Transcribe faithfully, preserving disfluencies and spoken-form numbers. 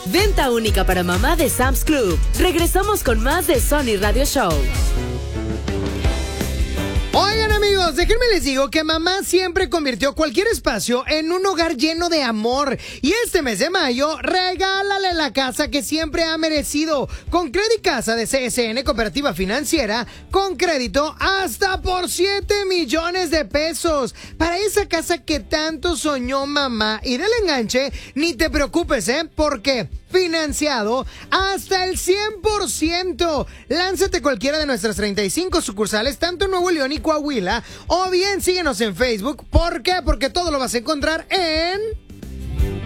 Venta única para mamá de Sam's Club. Regresamos con más de Sony Radio Show. Oigan, amigos, déjenme les digo que mamá siempre convirtió cualquier espacio en un hogar lleno de amor. Y este mes de mayo, regálale la casa que siempre ha merecido. Con Credicasa de C S N Cooperativa Financiera, con crédito hasta por siete millones de pesos. Para esa casa que tanto soñó mamá. Y del enganche, ni te preocupes, ¿eh? Porque financiado hasta el cien por ciento. Lánzate cualquiera de nuestras treinta y cinco sucursales, tanto en Nuevo León y Coahuila, o bien síguenos en Facebook. ¿Por qué? Porque todo lo vas a encontrar en